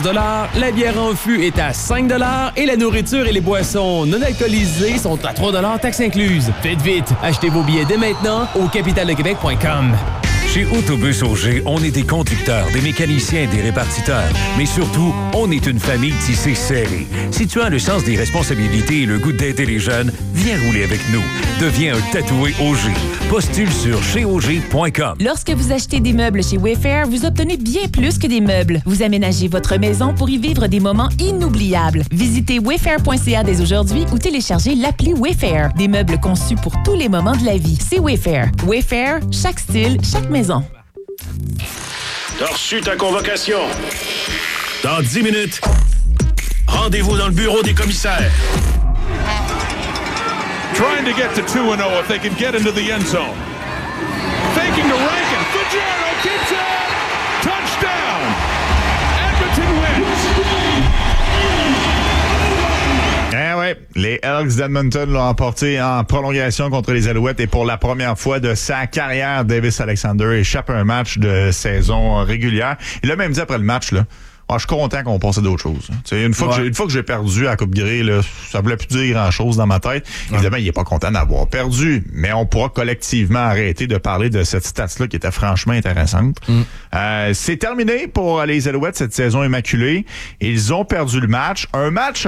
la bière en fût est à 5 et la nourriture et les boissons non alcoolisées sont à 3 taxes incluses. Faites vite, achetez vos billets dès maintenant au capitaledequebec.com. Chez Autobus Auger, on est des conducteurs, des mécaniciens et des répartiteurs. Mais surtout, on est une famille tissée serrée. Si tu as le sens des responsabilités et le goût d'aider les jeunes, viens rouler avec nous. Deviens un tatoué Auger. Postule sur cheauger.com. Lorsque vous achetez des meubles chez Wayfair, vous obtenez bien plus que des meubles. Vous aménagez votre maison pour y vivre des moments inoubliables. Visitez wayfair.ca dès aujourd'hui ou téléchargez l'appli Wayfair. Des meubles conçus pour tous les moments de la vie. C'est Wayfair. Wayfair, chaque style, chaque maison. T'as reçu ta convocation. Dans 10 minutes, rendez-vous dans le bureau des commissaires. Trying to get to 2-0 if they can get into the end zone. Faking to Rankin. Fajardo keeps it. Touchdown. Edmonton wins. Les Elks d'Edmonton l'ont emporté en prolongation contre les Alouettes et pour la première fois de sa carrière, Davis Alexander échappe à un match de saison régulière. Il a même dit après le match, là, je suis content qu'on passe à d'autres choses. Une fois que j'ai perdu à la Coupe Grey, là, ça voulait plus dire grand-chose dans ma tête. Évidemment, il est pas content d'avoir perdu, mais on pourra collectivement arrêter de parler de cette stats-là qui était franchement intéressante. C'est terminé pour les Alouettes, cette saison immaculée. Ils ont perdu le match. Un match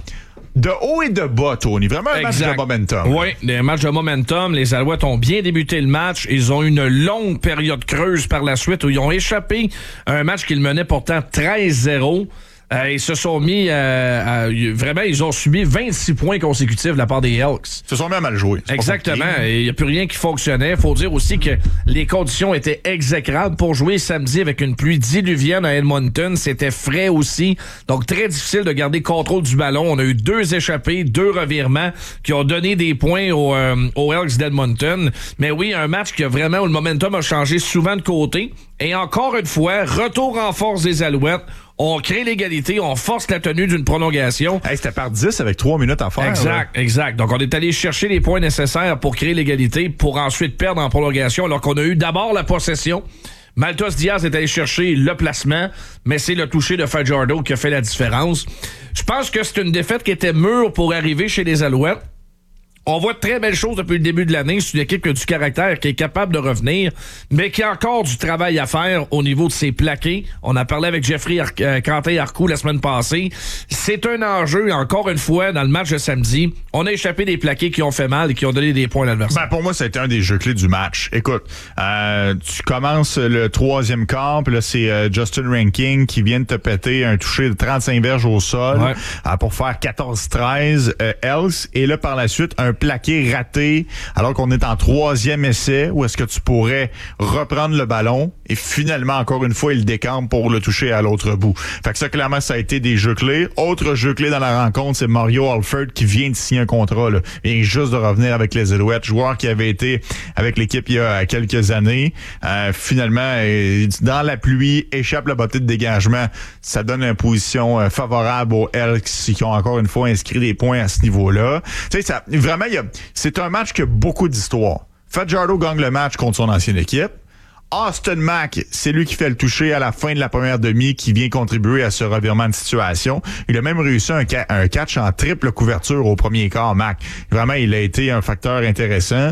de haut et de bas, Tony. Vraiment un match de momentum. Oui, des matchs de momentum. Les Alouettes ont bien débuté le match. Ils ont eu une longue période creuse par la suite où ils ont échappé à un match qu'ils menaient pourtant 13-0. Ils se sont mis vraiment, ils ont subi 26 points consécutifs de la part des Elks. Ils se sont mis à mal jouer. Exactement. Il n'y a plus rien qui fonctionnait. Il faut dire aussi que les conditions étaient exécrables pour jouer samedi avec une pluie diluvienne à Edmonton. C'était frais aussi. Donc, très difficile de garder contrôle du ballon. On a eu 2 échappées, 2 revirements qui ont donné des points aux Elks d'Edmonton. Mais oui, un match qui a vraiment, où le momentum a changé souvent de côté. Et encore une fois, retour en force des Alouettes. On crée l'égalité, on force la tenue d'une prolongation. C'était par 10 avec 3 minutes à faire. Exact. Donc, on est allé chercher les points nécessaires pour créer l'égalité, pour ensuite perdre en prolongation, alors qu'on a eu d'abord la possession. Maltos Diaz est allé chercher le placement, mais c'est le toucher de Fajardo qui a fait la différence. Je pense que c'est une défaite qui était mûre pour arriver chez les Alouettes. On voit de très belles choses depuis le début de l'année. C'est une équipe qui a du caractère, qui est capable de revenir, mais qui a encore du travail à faire au niveau de ses plaqués. On a parlé avec Jeffrey Cantin-Arcou la semaine passée. C'est un enjeu, encore une fois, dans le match de samedi. On a échappé des plaqués qui ont fait mal et qui ont donné des points à l'adversaire. Pour moi, c'était un des jeux clés du match. Écoute, tu commences le 3e quart, puis là, c'est Justin Rankin qui vient de te péter un toucher de 35 verges au sol pour faire 14-13 Elks. Et là, par la suite, un plaqué raté alors qu'on est en 3e essai où est-ce que tu pourrais reprendre le ballon et finalement, encore une fois, il décampe pour le toucher à l'autre bout. Fait que ça, clairement, ça a été des jeux clés. Autre jeu clé dans la rencontre, c'est Mario Alford qui vient de signer un contrat. Là. Il vient juste de revenir avec les Alouettes, joueur qui avait été avec l'équipe il y a quelques années. Finalement, dans la pluie, échappe la bottée de dégagement. Ça donne une position favorable aux Elks qui ont encore une fois inscrit des points à ce niveau-là. Tu sais, ça vraiment, c'est un match qui a beaucoup d'histoire. Fajardo gagne le match contre son ancienne équipe. Austin Mack, c'est lui qui fait le toucher à la fin de la première demi qui vient contribuer à ce revirement de situation. Il a même réussi un catch en triple couverture au premier quart, Mack. Vraiment, il a été un facteur intéressant.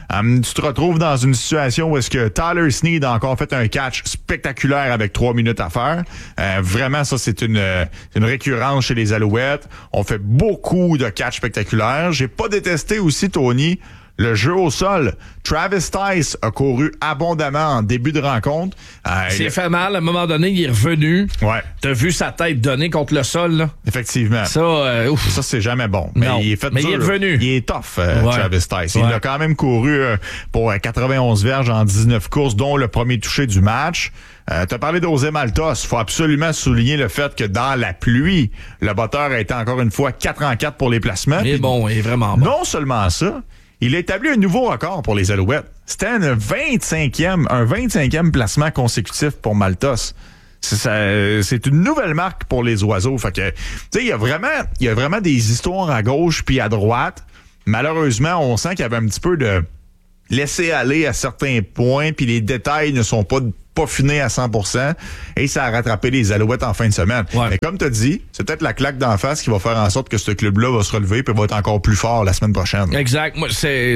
Tu te retrouves dans une situation où est-ce que Tyler Snead a encore fait un catch spectaculaire avec 3 minutes à faire. Vraiment, ça, c'est une récurrence chez les Alouettes. On fait beaucoup de catchs spectaculaires. J'ai pas détesté aussi, Tony, le jeu au sol. Travis Tice a couru abondamment en début de rencontre. C'est fait mal. À un moment donné, il est revenu. Ouais. T'as vu sa tête donner contre le sol, là? Effectivement. Ça, c'est jamais bon. Mais il est fait dur. Il est revenu. Il est tough, Travis Tice. Il a quand même couru pour 91 verges en 19 courses, dont le premier touché du match. T'as parlé d'Osé Maltos. Faut absolument souligner le fait que dans la pluie, le batteur a été encore une fois 4-en-4 pour les placements. Il est bon, il est vraiment bon. Non seulement ça, il a établi un nouveau record pour les Alouettes. C'était un 25e placement consécutif pour Maltos. C'est une nouvelle marque pour les Oiseaux. Fait que, tu sais, il y a vraiment des histoires à gauche puis à droite. Malheureusement, on sent qu'il y avait un petit peu de laisser aller à certains points, puis les détails ne sont pas finés à 100%, et ça a rattrapé les Alouettes en fin de semaine. Ouais. Mais comme tu as dit, c'est peut-être la claque d'en face qui va faire en sorte que ce club-là va se relever et va être encore plus fort la semaine prochaine. Exact. Moi,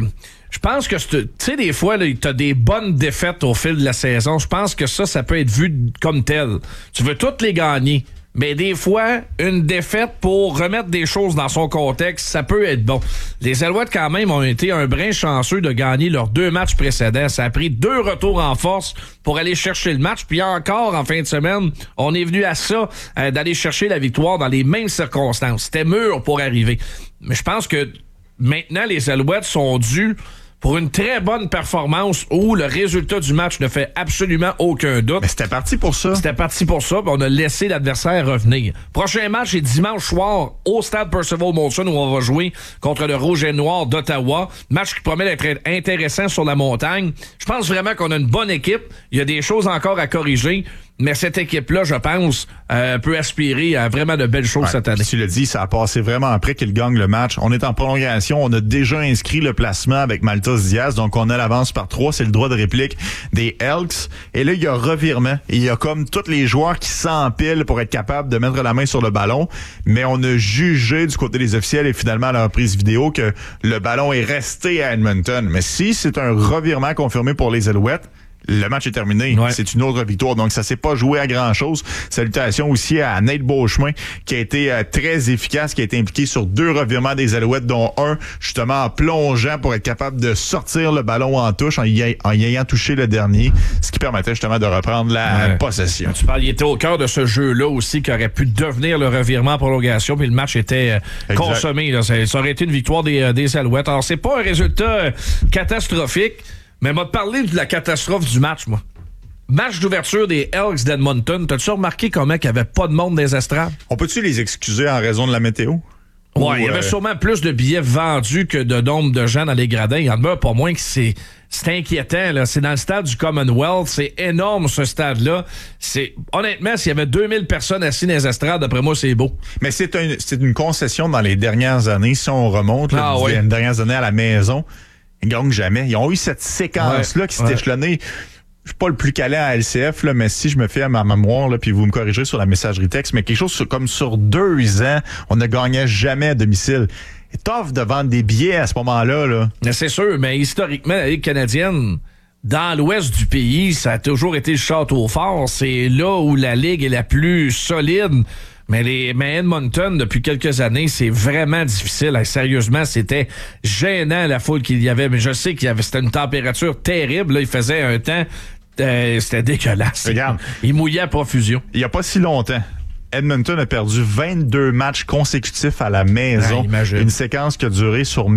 je pense que, tu sais, des fois, tu as des bonnes défaites au fil de la saison. Je pense que ça peut être vu comme tel. Tu veux toutes les gagner. Mais des fois, une défaite pour remettre des choses dans son contexte, ça peut être bon. Les Alouettes, quand même, ont été un brin chanceux de gagner leurs 2 matchs précédents. Ça a pris 2 retours en force pour aller chercher le match. Puis encore, en fin de semaine, on est venu à ça, d'aller chercher la victoire dans les mêmes circonstances. C'était mûr pour arriver. Mais je pense que maintenant, les Alouettes sont dus pour une très bonne performance où le résultat du match ne fait absolument aucun doute. Mais c'était parti pour ça. C'était parti pour ça, puis on a laissé l'adversaire revenir. Prochain match est dimanche soir au stade Percival Molson où on va jouer contre le Rouge et Noir d'Ottawa. Match qui promet d'être intéressant sur la montagne. Je pense vraiment qu'on a une bonne équipe. Il y a des choses encore à corriger. Mais cette équipe-là, je pense, peut aspirer à vraiment de belles choses cette année. Tu l'as dit, ça a passé vraiment après qu'il gagne le match. On est en prolongation. On a déjà inscrit le placement avec Maltos Diaz. Donc, on a l'avance par 3. C'est le droit de réplique des Elks. Et là, il y a revirement. Et il y a comme tous les joueurs qui s'empilent pour être capables de mettre la main sur le ballon. Mais on a jugé du côté des officiels et finalement à la reprise vidéo que le ballon est resté à Edmonton. Mais si c'est un revirement confirmé pour les Alouettes, le match est terminé. Ouais. C'est une autre victoire. Donc, ça s'est pas joué à grand-chose. Salutations aussi à Nate Beauchemin, qui a été très efficace, qui a été impliqué sur 2 revirements des Alouettes, dont un, justement, en plongeant pour être capable de sortir le ballon en touche, en y ayant touché le dernier, ce qui permettait justement de reprendre la possession. Tu parles, il était au cœur de ce jeu-là aussi, qui aurait pu devenir le revirement en prolongation, puis le match était consommé. Là. Ça aurait été une victoire des Alouettes. Alors, c'est pas un résultat catastrophique, mais m'a parlé de la catastrophe du match, moi. Match d'ouverture des Elks d'Edmonton. T'as-tu remarqué comment il n'y avait pas de monde dans les estrades? On peut-tu les excuser en raison de la météo? Ouais, il y avait sûrement plus de billets vendus que de nombre de gens dans les gradins. Il y en a pas moins que c'est inquiétant, là. C'est dans le stade du Commonwealth. C'est énorme, ce stade-là. Honnêtement, s'il y avait 2000 personnes assises dans les estrades, d'après moi, c'est beau. Mais c'est une concession dans les dernières années. Si on remonte, les dernières années à la maison, ils gagnent jamais. Ils ont eu cette séquence-là qui s'est échelonnée. Je suis pas le plus calé à LCF, là, mais si je me fie à ma mémoire, là, puis vous me corrigerez sur la messagerie texte, mais quelque chose comme sur 2 ans, on ne gagnait jamais à domicile. C'est tough de vendre des billets à ce moment-là. Là. C'est sûr, mais historiquement, la Ligue canadienne, dans l'ouest du pays, ça a toujours été le château fort. C'est là où la Ligue est la plus solide. Mais Edmonton, depuis quelques années, c'est vraiment difficile. Sérieusement, c'était gênant la foule qu'il y avait. Mais je sais c'était une température terrible. Là, il faisait un temps... c'était dégueulasse. Regarde. Il mouillait à profusion. Il n'y a pas si longtemps, Edmonton a perdu 22 matchs consécutifs à la maison. Une séquence qui a duré sur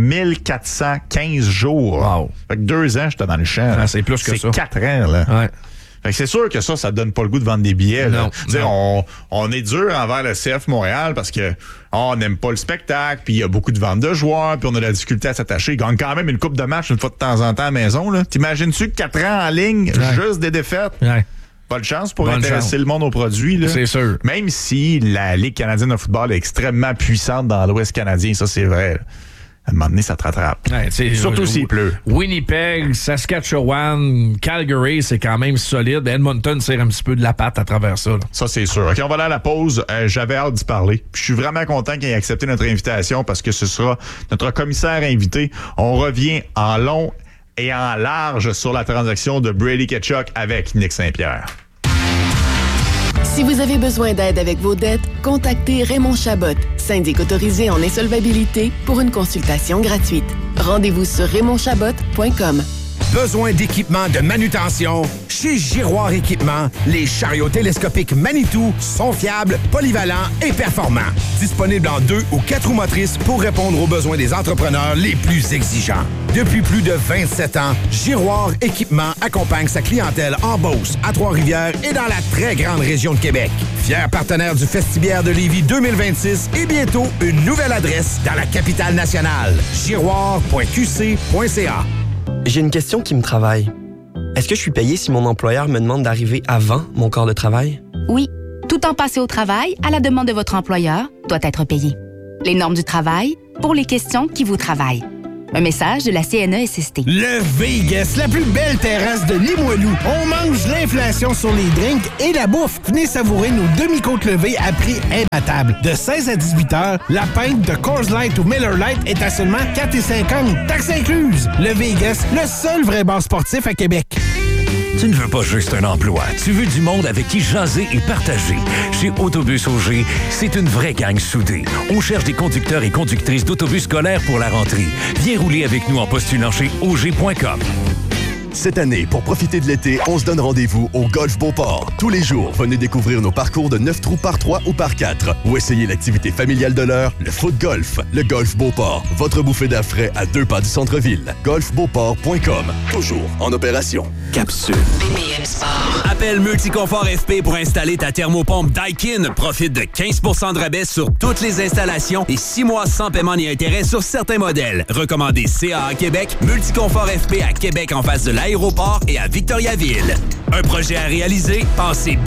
1415 jours. Wow. Fait que 2 ans, j'étais dans le champ. Ah, c'est plus que ça. C'est 4 ans, là. Ouais. Fait que c'est sûr que ça donne pas le goût de vendre des billets. Là. On est dur envers le CF Montréal parce que on n'aime pas le spectacle, puis il y a beaucoup de ventes de joueurs, puis on a de la difficulté à s'attacher. Ils gagnent quand même une coupe de match une fois de temps en temps à la maison. Là. T'imagines-tu 4 ans en ligne, juste des défaites? Ouais. Pas de chance pour intéresser le monde aux produits. Là. C'est sûr. Même si la Ligue canadienne de football est extrêmement puissante dans l'Ouest canadien, ça c'est vrai. Là. À un moment donné, ça te rattrape. Ouais, surtout s'il pleut. Winnipeg, Saskatchewan, Calgary, c'est quand même solide. Edmonton tire un petit peu de la patte à travers ça. Là. Ça, c'est sûr. OK, on va aller à la pause. J'avais hâte d'y parler. Puis je suis vraiment content qu'il ait accepté notre invitation parce que ce sera notre commissaire invité. On revient en long et en large sur la transaction de Brady Tkachuk avec Nick Saint-Pierre. Si vous avez besoin d'aide avec vos dettes, contactez Raymond Chabot, syndic autorisé en insolvabilité, pour une consultation gratuite. Rendez-vous sur raymondchabot.com. Besoin d'équipement de manutention? Chez Giroir Équipement, les chariots télescopiques Manitou sont fiables, polyvalents et performants. Disponibles en 2 ou 4 roues motrices pour répondre aux besoins des entrepreneurs les plus exigeants. Depuis plus de 27 ans, Giroir Équipement accompagne sa clientèle en Beauce, à Trois-Rivières et dans la très grande région de Québec. Fier partenaire du Festibiaire de Lévis 2026 et bientôt une nouvelle adresse dans la capitale nationale. Giroir.qc.ca. J'ai une question qui me travaille. Est-ce que je suis payé si mon employeur me demande d'arriver avant mon quart de travail? Oui. Tout temps passé au travail, à la demande de votre employeur, doit être payé. Les normes du travail, pour les questions qui vous travaillent. Un message de la CNESST. Le Vegas, la plus belle terrasse de Limoilou. On mange l'inflation sur les drinks et la bouffe. Venez savourer nos demi-côtes levées à prix imbattable. De 16 à 18 heures, la pinte de Coors Light ou Miller Lite est à seulement 4,50 $. Taxes incluses. Le Vegas, le seul vrai bar sportif à Québec. Tu ne veux pas juste un emploi, tu veux du monde avec qui jaser et partager. Chez Autobus Auger, c'est une vraie gang soudée. On cherche des conducteurs et conductrices d'autobus scolaires pour la rentrée. Viens rouler avec nous en postulant chez auger.com. Cette année, pour profiter de l'été, on se donne rendez-vous au Golf Beauport. Tous les jours, venez découvrir nos parcours de 9 trous par 3 ou par 4 ou essayez l'activité familiale de l'heure, le foot golf. Le Golf Beauport, votre bouffée d'air frais à 2 pas du centre-ville. golfbeauport.com, toujours en opération. Capsule. BPM Sport. Appelle Multiconfort FP pour installer ta thermopompe Daikin. Profite de 15 % de rabais sur toutes les installations et 6 mois sans paiement ni intérêt sur certains modèles. Recommandé CAA Québec, Multiconfort FP à Québec en face de l'aéroport et à Victoriaville. Un projet à réaliser? Pensez